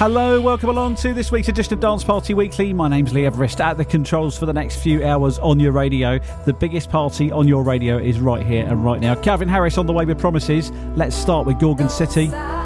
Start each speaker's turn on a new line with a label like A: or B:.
A: Hello, welcome along to this week's edition of Dance Party Weekly. My name's Lee Everest at the controls for the next few hours on your radio. The biggest party on your radio is right here and right now. Calvin Harris on the way with promises. Let's start with Gorgon City.